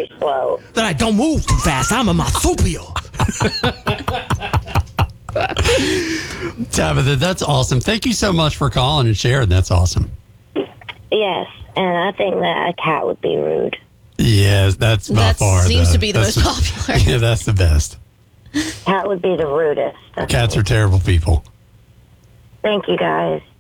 very slow. That I don't move too fast. I'm a marsupial. Tabitha, that's awesome. Thank you so much for calling and sharing. That's awesome. Yes, and I think that a cat would be rude. Yes, that's by That far. seems to be the most popular. Yeah, that's the best. Cat would be the rudest. Cats are terrible people. Thank you, guys.